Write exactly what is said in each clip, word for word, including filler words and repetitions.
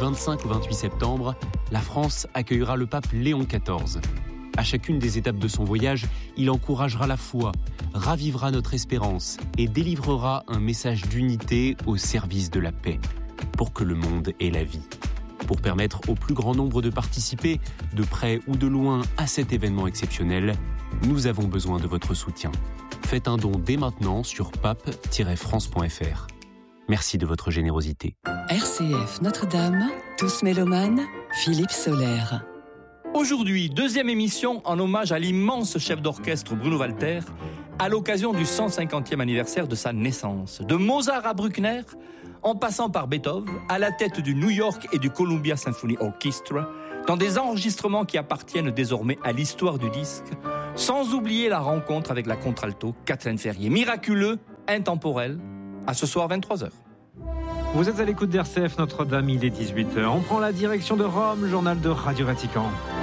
vingt-cinq au vingt-huit septembre, la France accueillera le pape Léon quatorze. À chacune des étapes de son voyage, il encouragera la foi, ravivera notre espérance et délivrera un message d'unité au service de la paix, pour que le monde ait la vie. Pour permettre au plus grand nombre de participer, de près ou de loin, à cet événement exceptionnel, nous avons besoin de votre soutien. Faites un don dès maintenant sur pape tiret france point f r. Merci de votre générosité. R C F Notre-Dame, tous mélomanes, Philippe Sollaire. Aujourd'hui, deuxième émission en hommage à l'immense chef d'orchestre Bruno Walter, à l'occasion du cent cinquantième anniversaire de sa naissance. De Mozart à Bruckner, en passant par Beethoven, à la tête du New York et du Columbia Symphony Orchestra, dans des enregistrements qui appartiennent désormais à l'histoire du disque, sans oublier la rencontre avec la contralto Catherine Ferrier. Miraculeux, intemporel, à ce soir vingt-trois heures. Vous êtes à l'écoute d'R C F Notre-Dame, il est dix-huit heures. On prend la direction de Rome, journal de Radio Vatican.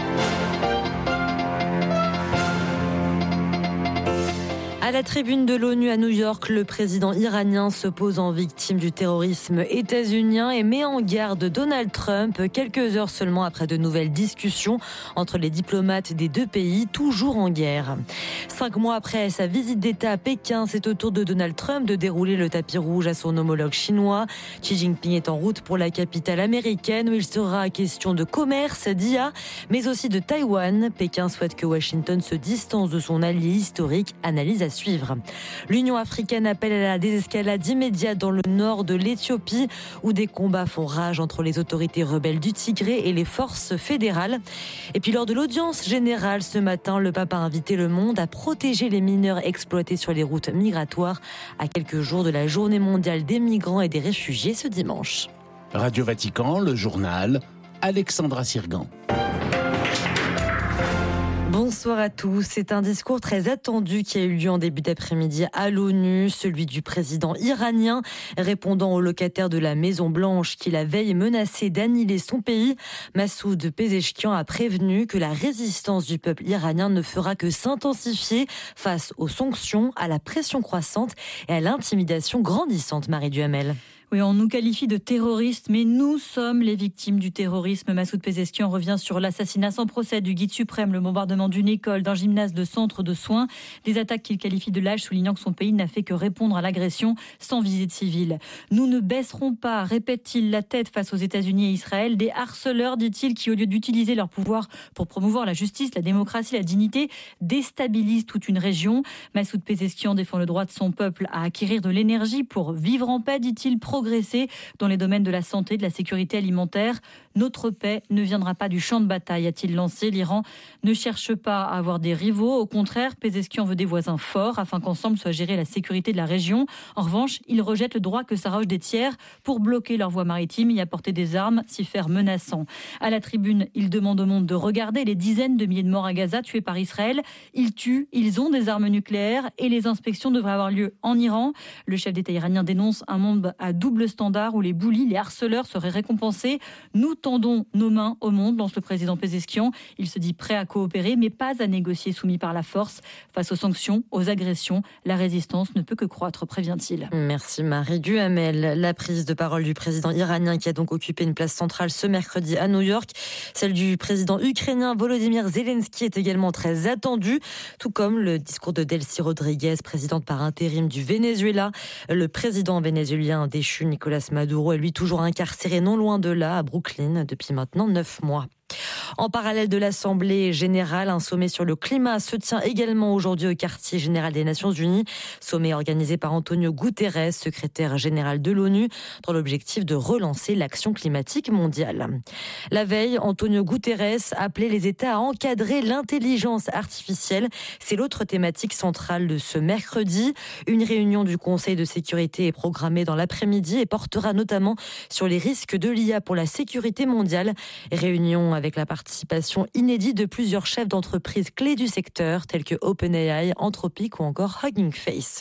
À la tribune de l'ONU à New York, le président iranien se pose en victime du terrorisme états-unien et met en garde Donald Trump quelques heures seulement après de nouvelles discussions entre les diplomates des deux pays, toujours en guerre. Cinq mois après sa visite d'État à Pékin, c'est au tour de Donald Trump de dérouler le tapis rouge à son homologue chinois. Xi Jinping est en route pour la capitale américaine où il sera question de commerce, d'I A, mais aussi de Taïwan. Pékin souhaite que Washington se distance de son allié historique, analyse à suivre. L'Union africaine appelle à la désescalade immédiate dans le nord de l'Éthiopie où des combats font rage entre les autorités rebelles du Tigré et les forces fédérales. Et puis lors de l'audience générale ce matin, le pape a invité le monde à protéger les mineurs exploités sur les routes migratoires à quelques jours de la journée mondiale des migrants et des réfugiés ce dimanche. Radio Vatican, le journal, Alexandra Sirgan. Bonsoir à tous. C'est un discours très attendu qui a eu lieu en début d'après-midi à l'ONU, celui du président iranien, répondant aux locataires de la Maison-Blanche qui la veille menaçait d'annihiler son pays. Massoud Pezeshkian a prévenu que la résistance du peuple iranien ne fera que s'intensifier face aux sanctions, à la pression croissante et à l'intimidation grandissante. Marie Duhamel. Oui, on nous qualifie de terroristes, mais nous sommes les victimes du terrorisme. Massoud Pezeshkian revient sur l'assassinat sans procès du guide suprême, le bombardement d'une école, d'un gymnase de centre de soins, des attaques qu'il qualifie de lâches, soulignant que son pays n'a fait que répondre à l'agression sans visite civile. Nous ne baisserons pas, répète-t-il, la tête face aux États-Unis et Israël, des harceleurs, dit-il, qui au lieu d'utiliser leur pouvoir pour promouvoir la justice, la démocratie, la dignité, déstabilisent toute une région. Massoud Pezeshkian défend le droit de son peuple à acquérir de l'énergie pour vivre en paix, dit-il, progresser dans les domaines de la santé, de la sécurité alimentaire. Notre paix ne viendra pas du champ de bataille, a-t-il lancé. L'Iran ne cherche pas à avoir des rivaux. Au contraire, Pezeshkian veut des voisins forts afin qu'ensemble soit gérée la sécurité de la région. En revanche, il rejette le droit que s'arrogent des tiers pour bloquer leur voie maritime, y apporter des armes, s'y faire menaçant. À la tribune, il demande au monde de regarder les dizaines de milliers de morts à Gaza tués par Israël. Ils tuent, ils ont des armes nucléaires et les inspections devraient avoir lieu en Iran. Le chef d'État iranien dénonce un monde à double standard où les bullies, les harceleurs seraient récompensés. Nous tendons nos mains au monde, lance le président Pezeshkian. Il se dit prêt à coopérer, mais pas à négocier soumis par la force. Face aux sanctions, aux agressions, la résistance ne peut que croître, prévient-il. Merci Marie Duhamel. La prise de parole du président iranien qui a donc occupé une place centrale ce mercredi à New York. Celle du président ukrainien Volodymyr Zelensky est également très attendue, tout comme le discours de Delcy Rodriguez, présidente par intérim du Venezuela. Le président vénézuélien déchu Nicolas Maduro est lui toujours incarcéré non loin de là, à Brooklyn, depuis maintenant neuf mois. En parallèle de l'Assemblée générale, un sommet sur le climat se tient également aujourd'hui au quartier général des Nations Unies. Sommet organisé par Antonio Guterres, secrétaire général de l'ONU, dans l'objectif de relancer l'action climatique mondiale. La veille, Antonio Guterres appelait les États à encadrer l'intelligence artificielle. C'est l'autre thématique centrale de ce mercredi. Une réunion du Conseil de sécurité est programmée dans l'après-midi et portera notamment sur les risques de l'I A pour la sécurité mondiale. Réunion avec la partie participation inédite de plusieurs chefs d'entreprise clés du secteur, tels que OpenAI, Anthropic ou encore Hugging Face.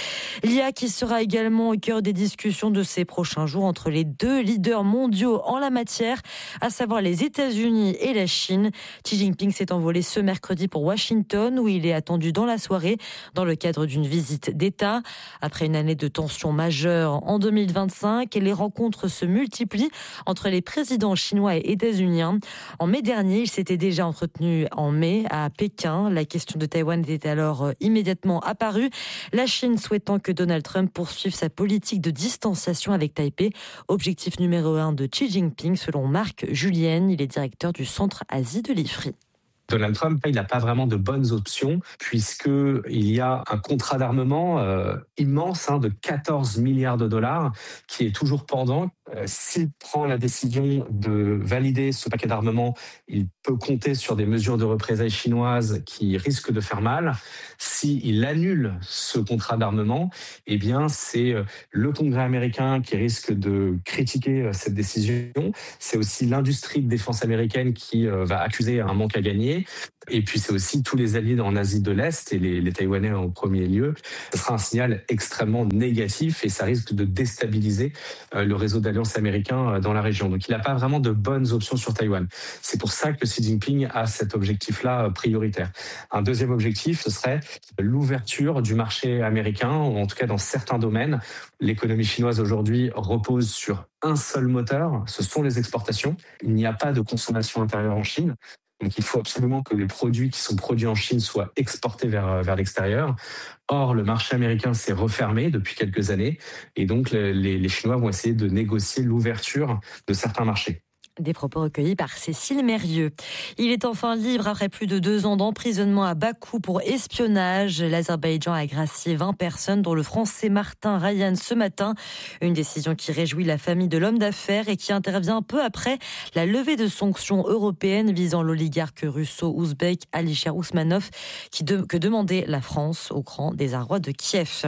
L'I A qui sera également au cœur des discussions de ces prochains jours entre les deux leaders mondiaux en la matière, à savoir les États-Unis et la Chine. Xi Jinping s'est envolé ce mercredi pour Washington, où il est attendu dans la soirée, dans le cadre d'une visite d'État. Après une année de tensions majeures en deux mille vingt-cinq, les rencontres se multiplient entre les présidents chinois et états-uniens. En mai dernier, ils s'étaient déjà entretenus en mai à Pékin. La question de Taïwan était alors immédiatement apparue. La Chine souhaitant que Donald Trump poursuive sa politique de distanciation avec Taipei, objectif numéro un de Xi Jinping selon Marc Julienne, il est directeur du Centre Asie de l'I F R I. Donald Trump, il n'a pas vraiment de bonnes options puisqu'il y a un contrat d'armement euh, immense hein, de quatorze milliards de dollars qui est toujours pendant. Euh, s'il prend la décision de valider ce paquet d'armement, il peut compter sur des mesures de représailles chinoises qui risquent de faire mal. S'il annule ce contrat d'armement, eh bien, c'est le Congrès américain qui risque de critiquer cette décision. C'est aussi l'industrie de défense américaine qui euh, va accuser un manque à gagner. Et puis c'est aussi tous les alliés en Asie de l'Est et les, les Taïwanais en premier lieu. Ce sera un signal extrêmement négatif et ça risque de déstabiliser euh, le réseau d'alliances américains dans la région. Donc il n'a pas vraiment de bonnes options sur Taïwan. C'est pour ça que Xi Jinping a cet objectif-là prioritaire. Un deuxième objectif, ce serait l'ouverture du marché américain, ou en tout cas dans certains domaines. L'économie chinoise aujourd'hui repose sur un seul moteur, ce sont les exportations. Il n'y a pas de consommation intérieure en Chine. Donc il faut absolument que les produits qui sont produits en Chine soient exportés vers, vers l'extérieur. Or, le marché américain s'est refermé depuis quelques années et donc les, les Chinois vont essayer de négocier l'ouverture de certains marchés. Des propos recueillis par Cécile Mérieux. Il est enfin libre après plus de deux ans d'emprisonnement à Bakou pour espionnage. L'Azerbaïdjan a gracié vingt personnes, dont le Français Martin Ryan ce matin. Une décision qui réjouit la famille de l'homme d'affaires et qui intervient peu après la levée de sanctions européennes visant l'oligarque russo-ouzbek Alisher Ousmanov, qui de, que demandait la France au grand désarroi de Kiev.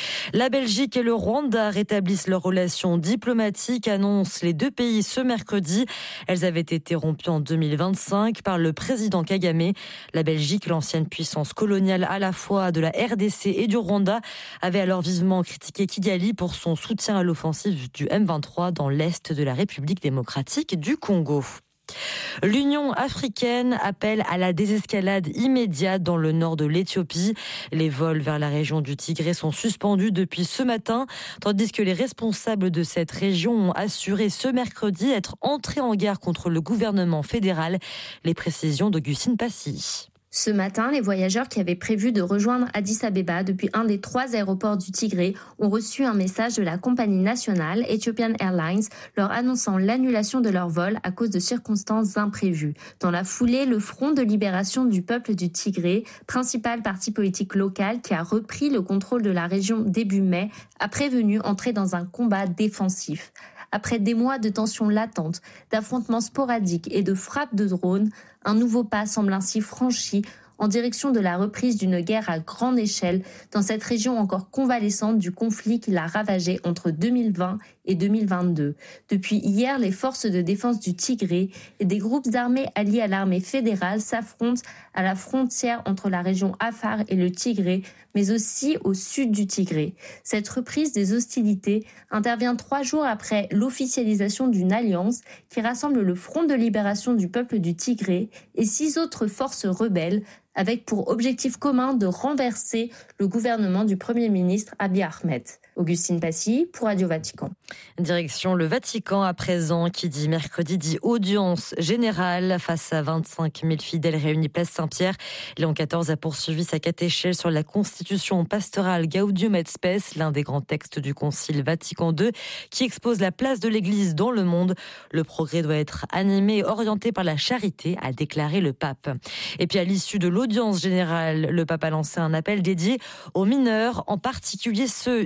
La Belgique et le Rwanda rétablissent leurs relations diplomatiques, annoncent les deux pays ce mercredi. Elles avaient été rompues en deux mille vingt-cinq par le président Kagame. La Belgique, l'ancienne puissance coloniale à la fois de la R D C et du Rwanda, avait alors vivement critiqué Kigali pour son soutien à l'offensive du M vingt-trois dans l'est de la République démocratique du Congo. L'Union africaine appelle à la désescalade immédiate dans le nord de l'Éthiopie. Les vols vers la région du Tigré sont suspendus depuis ce matin, tandis que les responsables de cette région ont assuré ce mercredi être entrés en guerre contre le gouvernement fédéral. Les précisions d'Augustine Passy. Ce matin, les voyageurs qui avaient prévu de rejoindre Addis Abeba depuis un des trois aéroports du Tigré ont reçu un message de la compagnie nationale Ethiopian Airlines leur annonçant l'annulation de leur vol à cause de circonstances imprévues. Dans la foulée, le Front de libération du peuple du Tigré, principal parti politique local qui a repris le contrôle de la région début mai, a prévenu entrer dans un combat défensif. Après des mois de tensions latentes, d'affrontements sporadiques et de frappes de drones, un nouveau pas semble ainsi franchi en direction de la reprise d'une guerre à grande échelle dans cette région encore convalescente du conflit qui l'a ravagée entre deux mille vingt et deux mille vingt-deux. Depuis hier, les forces de défense du Tigré et des groupes armés alliés à l'armée fédérale s'affrontent à la frontière entre la région Afar et le Tigré, mais aussi au sud du Tigré. Cette reprise des hostilités intervient trois jours après l'officialisation d'une alliance qui rassemble le Front de libération du peuple du Tigré et six autres forces rebelles, avec pour objectif commun de renverser le gouvernement du Premier ministre Abiy Ahmed. Augustine Passy pour Radio Vatican. Direction le Vatican à présent, qui dit mercredi dit audience générale face à vingt-cinq mille fidèles réunis place Saint-Pierre. Léon quatorze a poursuivi sa catéchèse sur la constitution pastorale Gaudium et Spes, l'un des grands textes du Concile Vatican deux, qui expose la place de l'Église dans le monde. Le progrès doit être animé et orienté par la charité, a déclaré le pape. Et puis à l'issue de l'audience générale, le pape a lancé un appel dédié aux mineurs, en particulier ceux isolés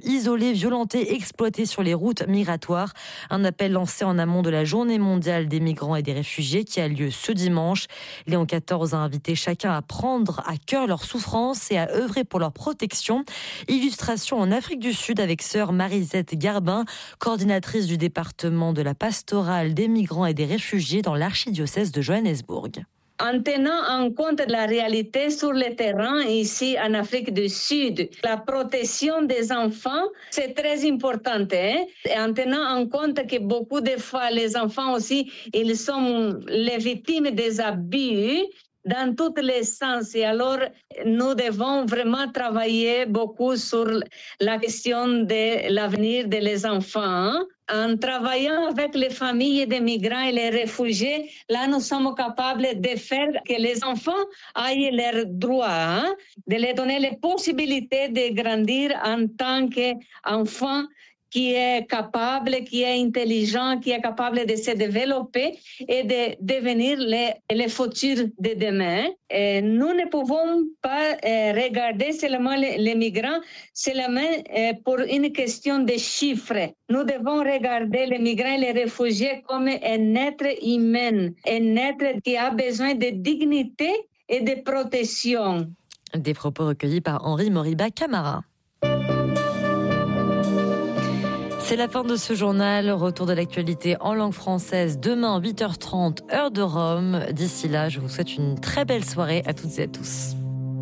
violés, violentés, exploités sur les routes migratoires. Un appel lancé en amont de la Journée mondiale des migrants et des réfugiés qui a lieu ce dimanche. Léon quatorze a invité chacun à prendre à cœur leurs souffrances et à œuvrer pour leur protection. Illustration en Afrique du Sud avec sœur Marisette Garbin, coordinatrice du département de la pastorale des migrants et des réfugiés dans l'archidiocèse de Johannesburg. En tenant en compte la réalité sur le terrain ici en Afrique du Sud, la protection des enfants, c'est très important. Hein? Et en tenant en compte que beaucoup de fois, les enfants aussi, ils sont les victimes des abus dans tous les sens. Et alors, nous devons vraiment travailler beaucoup sur la question de l'avenir des enfants. En travaillant avec les familles des migrants et les réfugiés, là, nous sommes capables de faire que les enfants aient leurs droits, hein, de leur donner les possibilités de grandir en tant qu'enfants qui est capable, qui est intelligent, qui est capable de se développer et de devenir les, les futurs de demain. Et nous ne pouvons pas euh, regarder seulement les, les migrants seulement euh, pour une question de chiffres. Nous devons regarder les migrants et les réfugiés comme un être humain, un être qui a besoin de dignité et de protection. Des propos recueillis par Henri Moriba Camara. C'est la fin de ce journal. Retour de l'actualité en langue française demain, huit heures trente, heure de Rome. D'ici là, je vous souhaite une très belle soirée à toutes et à tous.